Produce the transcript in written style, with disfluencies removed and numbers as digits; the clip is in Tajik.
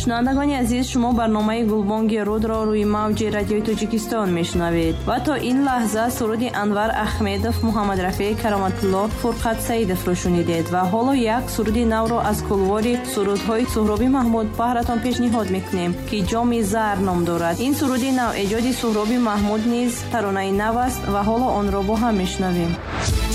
шунавандагони азиз, шумо барномаи Гулбонги Рудро рӯи мавҷи радиои Тоҷикистон мешунавед. Ва то ин лаҳза суруди Анвар Ахмедов, Муҳаммад Рафеи Кароматулло, Фурқат Саидовро шунидед. Ва ҳоло як суруди навро аз кулвори сурудҳои Суҳроби Маҳмуд баҳратон пешниҳод мекунем, ки ҷоми зар ном дорад. Ин суруди нав эҷоди Суҳроби Маҳмуд низ таронаи нав аст ва ҳоло онро бо ҳам мешунавем.